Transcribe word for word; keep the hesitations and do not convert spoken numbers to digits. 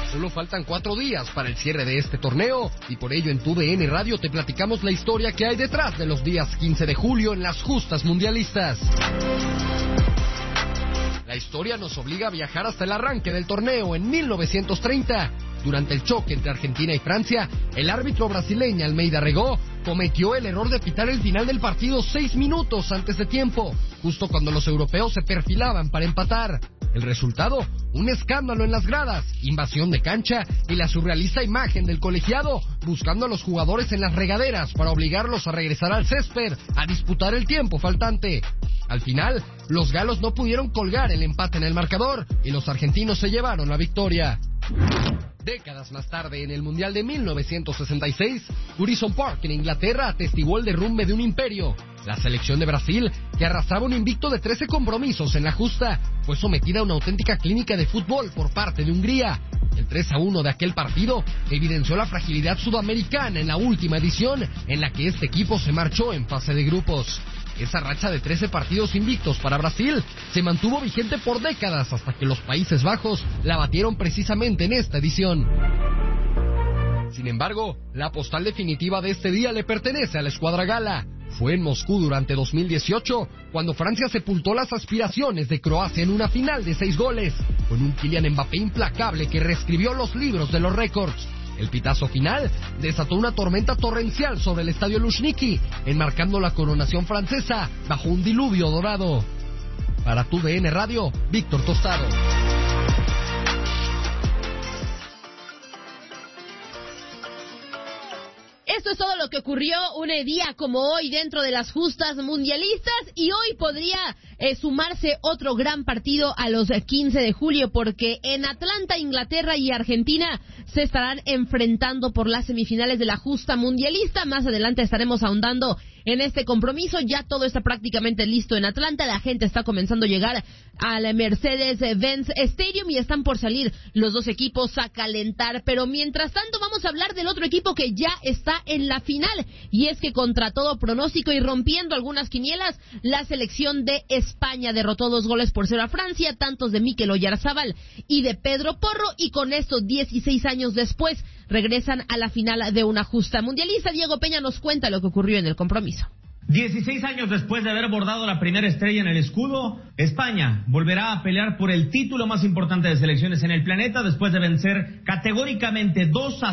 Solo faltan cuatro días para el cierre de este torneo y por ello en T U D N Radio te platicamos la historia que hay detrás de los días quince de julio en las justas mundialistas. La historia nos obliga a viajar hasta el arranque del torneo en mil novecientos treinta. Durante el choque entre Argentina y Francia, el árbitro brasileño Almeida Regó cometió el error de pitar el final del partido seis minutos antes de tiempo, justo cuando los europeos se perfilaban para empatar. El resultado, un escándalo en las gradas, invasión de cancha y la surrealista imagen del colegiado buscando a los jugadores en las regaderas para obligarlos a regresar al césped a disputar el tiempo faltante. Al final, los galos no pudieron colgar el empate en el marcador y los argentinos se llevaron la victoria. Décadas más tarde, en el Mundial de mil novecientos sesenta y seis, Goodison Park, en Inglaterra, atestiguó el derrumbe de un imperio. La selección de Brasil, que arrasaba un invicto de trece compromisos en la justa, fue sometida a una auténtica clínica de fútbol por parte de Hungría. El tres a uno de aquel partido evidenció la fragilidad sudamericana en la última edición, en la que este equipo se marchó en fase de grupos. Esa racha de trece partidos invictos para Brasil se mantuvo vigente por décadas hasta que los Países Bajos la batieron precisamente en esta edición. Sin embargo, la postal definitiva de este día le pertenece a la escuadra gala. Fue en Moscú durante dos mil dieciocho cuando Francia sepultó las aspiraciones de Croacia en una final de seis goles, con un Kylian Mbappé implacable que reescribió los libros de los récords. El pitazo final desató una tormenta torrencial sobre el estadio Luzhniki, enmarcando la coronación francesa bajo un diluvio dorado. Para T U D N Radio, Víctor Tostado. Esto es todo lo que ocurrió un día como hoy dentro de las justas mundialistas y hoy podría eh, sumarse otro gran partido a los quince de julio porque en Atlanta, Inglaterra y Argentina se estarán enfrentando por las semifinales de la justa mundialista. Más adelante estaremos ahondando en este compromiso. Ya todo está prácticamente listo en Atlanta. La gente está comenzando a llegar al Mercedes-Benz Stadium y están por salir los dos equipos a calentar. Pero mientras tanto vamos a hablar del otro equipo que ya está en la final. Y es que contra todo pronóstico y rompiendo algunas quinielas, la selección de España derrotó dos goles por cero a Francia, tantos de Mikel Oyarzábal y de Pedro Porro. Y con esto, dieciséis años después, regresan a la final de una justa mundialista. Diego Peña nos cuenta lo que ocurrió en el compromiso. dieciséis años después de haber bordado la primera estrella en el escudo, España volverá a pelear por el título más importante de selecciones en el planeta después de vencer categóricamente dos a